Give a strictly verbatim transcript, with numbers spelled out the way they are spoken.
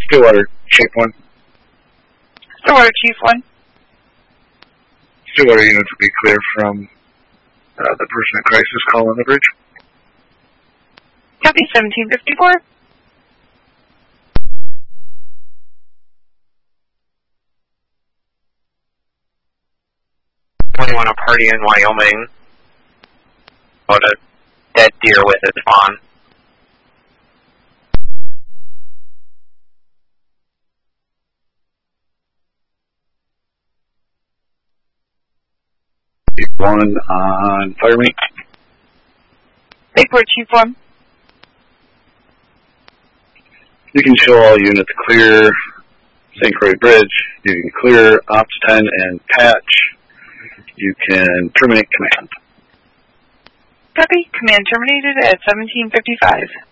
Stillwater, Chief one. Stillwater, Chief one. Stillwater units will be clear from uh, the person in crisis call on the bridge. Copy, seventeen fifty-four. twenty-one, a party in Wyoming. About a dead deer with its fawn. One on Fire Me. Lakeport, Chief one. You can show all units clear Saint Croix Bridge. You can clear Ops ten and Patch. You can terminate command. Copy. Command terminated at seventeen fifty-five.